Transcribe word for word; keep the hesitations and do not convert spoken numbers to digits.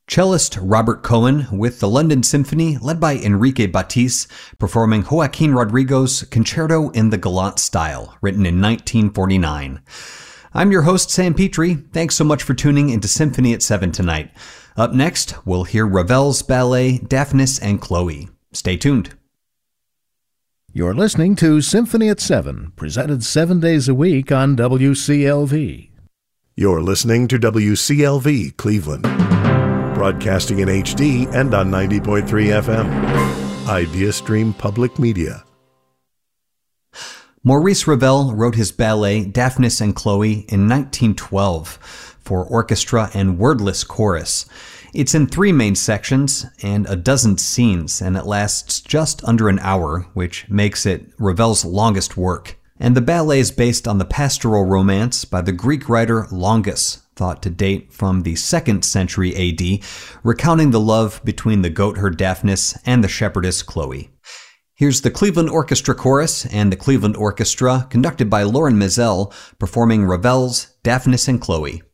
Cellist Robert Cohen with the London Symphony, led by Enrique Batiste, performing Joaquin Rodrigo's Concerto in the Galant style, written in nineteen forty-nine. I'm your host, Sam Petrie. Thanks so much for tuning into Symphony at seven tonight. Up next, we'll hear Ravel's ballet Daphnis and Chloe. Stay tuned. You're listening to Symphony at seven, presented seven days a week on W C L V. You're listening to W C L V Cleveland, broadcasting in H D and on ninety point three F M. IdeaStream Public Media. Maurice Ravel wrote his ballet Daphnis and Chloe in nineteen twelve for orchestra and wordless chorus. It's in three main sections and a dozen scenes, and it lasts just under an hour, which makes it Ravel's longest work. And the ballet is based on the pastoral romance by the Greek writer Longus, thought to date from the second century A D, recounting the love between the goatherd Daphnis and the shepherdess Chloe. Here's the Cleveland Orchestra Chorus and the Cleveland Orchestra, conducted by Lauren Mizell, performing Ravel's Daphnis and Chloe.